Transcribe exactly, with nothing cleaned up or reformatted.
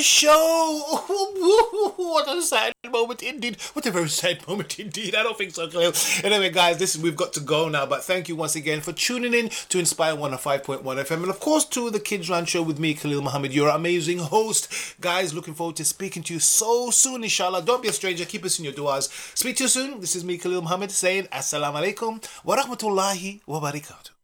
show. What a sad moment indeed. What a very sad moment indeed. I don't think so, Khalil. Anyway, guys, listen, we've got to go now. But thank you once again for tuning in to Inspire one oh five point one F M. And of course, to the Kids Run Show with me, Khalil Muhammad, your amazing host. Guys, looking forward to speaking to you so soon, inshallah. Don't be a stranger. Keep us in your du'as. Speak to you soon. This is me, Khalil Muhammad, saying Assalamu alaikum wa rahmatullahi wa barakatuh.